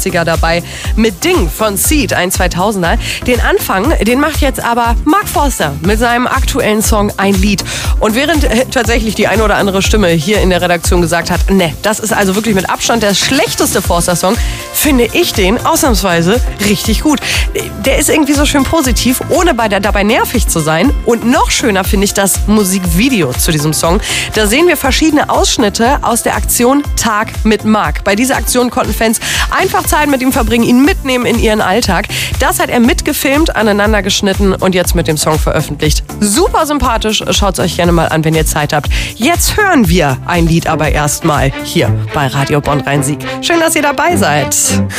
dabei mit Ding von Seed, ein 2000er. Den Anfang, den macht jetzt aber Mark Forster mit seinem aktuellen Song Ein Lied. Und während tatsächlich die eine oder andere Stimme hier in der Redaktion gesagt hat, ne, das ist also wirklich mit Abstand der schlechteste Forster-Song, finde ich den ausnahmsweise richtig gut. Der ist irgendwie so schön positiv, ohne dabei nervig zu sein. Und noch schöner finde ich das Musikvideo zu diesem Song. Da sehen wir verschiedene Ausschnitte aus der Aktion Tag mit Mark. Bei dieser Aktion konnten Fans einfach Zeit mit ihm verbringen, ihn mitnehmen in ihren Alltag. Das hat er mitgefilmt, aneinander geschnitten und jetzt mit dem Song veröffentlicht. Super sympathisch, schaut es euch gerne mal an, wenn ihr Zeit habt. Jetzt hören wir Ein Lied aber erstmal hier bei Radio Bonn Rhein-Sieg. Schön, dass ihr dabei seid.